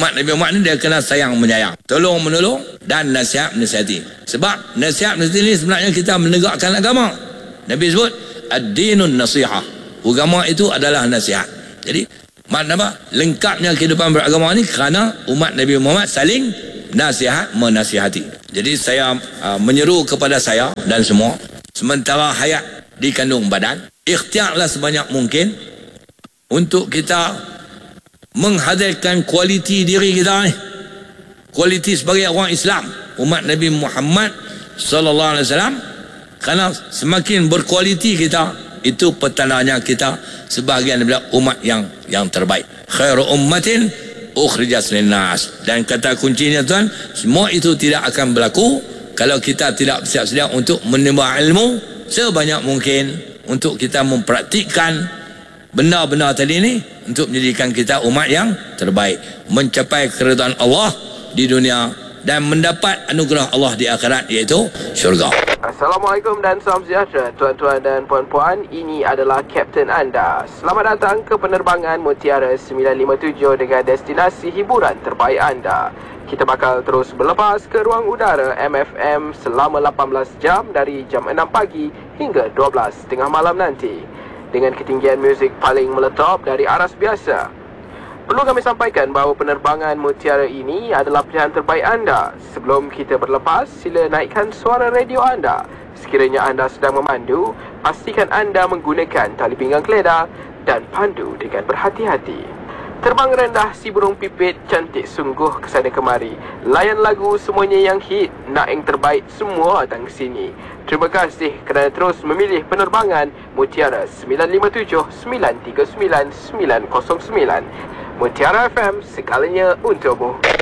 umat Nabi Muhammad ni dia kena sayang menyayang, tolong menolong dan nasihat menasihati. Sebab nasihat menasihati ni sebenarnya kita menegakkan agama. Nabi sebut ad-dinun nasihah, agama itu adalah nasihat. Jadi makna apa? Lengkapnya kehidupan beragama ni kerana umat Nabi Muhammad saling nasihat menasihati. Jadi saya menyeru kepada saya dan semua, sementara hayat dikandung badan, ikhtiarlah sebanyak mungkin untuk kita menghadirkan kualiti diri kita ni, kualiti sebagai orang Islam, umat Nabi Muhammad sallallahu alaihi wasallam. Kerana semakin berkualiti kita, itu petandanya kita sebahagian daripada umat yang terbaik. Khairu ummatin ukhrijat linnas. Dan kata kuncinya tuan, semua itu tidak akan berlaku kalau kita tidak bersiap-siap untuk menimba ilmu sebanyak mungkin, untuk kita mempraktikkan benda-benda tadi ni untuk menjadikan kita umat yang terbaik, mencapai keridhaan Allah di dunia dan mendapat anugerah Allah di akhirat, iaitu syurga. Assalamualaikum dan salam sejahtera tuan-tuan dan puan-puan. Ini adalah Kapten anda. Selamat datang ke penerbangan Mutiara 957 dengan destinasi hiburan terbaik anda. Kita bakal terus berlepas ke ruang udara MFM selama 18 jam dari jam 6 pagi hingga 12 tengah malam nanti, dengan ketinggian muzik paling meletop dari aras biasa. Perlu kami sampaikan bahawa penerbangan Mutiara ini adalah pilihan terbaik anda. Sebelum kita berlepas, sila naikkan suara radio anda. Sekiranya anda sedang memandu, pastikan anda menggunakan tali pinggang keledar dan pandu dengan berhati-hati. Terbang rendah si burung pipit, cantik sungguh kesana kemari. Layan lagu semuanya yang hit, nak yang terbaik semua datang ke sini. Terima kasih kerana terus memilih penerbangan Mutiara 957 939 909. Mutiara FM, segalanya untukmu.